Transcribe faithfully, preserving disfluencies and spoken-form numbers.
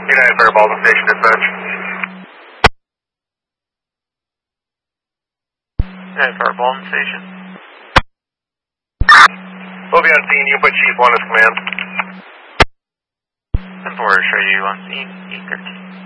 United Fair Baldwin Station dispatch. United Fair Baldwin Station. We'll be on scene. You put Chief one as command. ten four, show you on scene, eight thirteen.